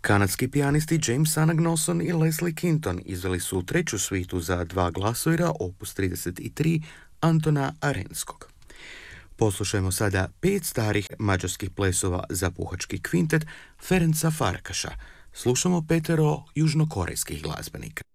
Kanadski pijanisti James Anagnoson i Leslie Kinton izveli su treću svitu za dva glasoira opus 33 Antona Arenskog. Poslušajmo sada 5 starih mađarskih plesova za puhački kvintet Ferenca Farkaša. Slušamo petero južnokorejskih glazbenika.